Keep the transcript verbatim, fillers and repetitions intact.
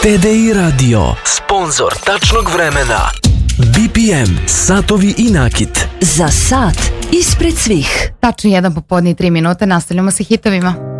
T D I Radio, sponzor tačnog vremena. B P M, satovi i nakit. Za sat ispred svih. Tačno jedan popodne i tri minute, nastavljamo sa hitovima.